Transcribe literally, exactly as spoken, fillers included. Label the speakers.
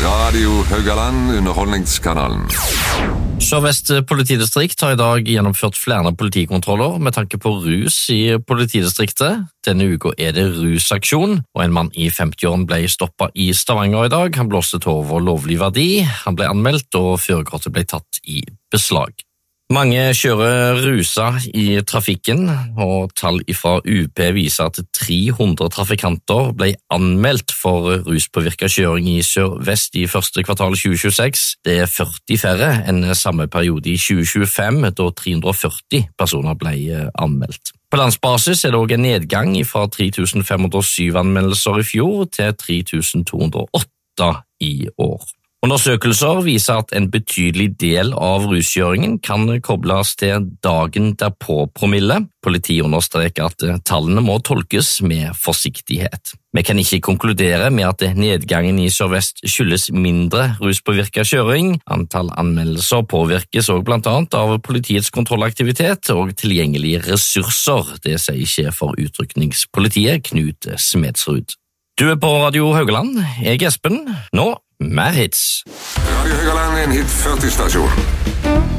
Speaker 1: Radio Haugaland, underholdningskanalen.
Speaker 2: Sør-Vest politidistrikt har i dag gjennomført flere politikontroller med tanke på rus i politidistriktet. Denne uka er det rusaksjon, og en mann i femti-årene ble stoppet i Stavanger i dag. Han blåste til over lovlig verdi, han ble anmeldt og førerkortet ble tatt i beslag. Mange kjører rusa i trafikken, og tall fra U P viser at tre hundre trafikanter ble anmeldt for ruspåvirket kjøring i Sør-Vest i første kvartal tjue tjueseks. Det er førti færre enn samme periode i tjue tjuefem, da tre hundre og førti personer ble anmeldt. På landsbasis er det også en nedgang fra tre tusen fem hundre og syv anmeldelser i fjor til tre tusen to hundre og åtte i år. Undersøkelser viser at en betydelig del av ruskjøringen kan kobles til dagen derpå-promille. Politiet understreker at tallene må tolkes med forsiktighet. Vi kan ikke konkludere med at nedgangen i Sør-Vest skyldes mindre ruspåvirket kjøring. Antall anmeldelser påvirkes også blant annet av politiets kontrollaktivitet og tilgjengelige ressurser, det sier sjef for utrykningspolitiet Knut Smedsrud. Du er på Radio Haugaland, jeg er Espen. Nå mer hits.
Speaker 1: Radio Haugaland er en hit førti stasjon.